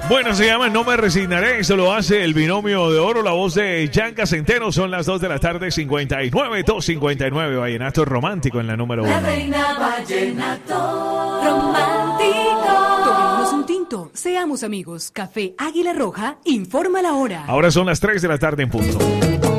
Bueno, se llama No me resignaré. Eso lo hace el binomio de oro. La voz de Yanka Centeno. Son las 2 de la tarde, 59, 2:59. Vallenato romántico en la número 1. La reina vallenato romántico. Tomémonos un tinto. Seamos amigos. Café Águila Roja informa la hora. Ahora son las 3 de la tarde en punto.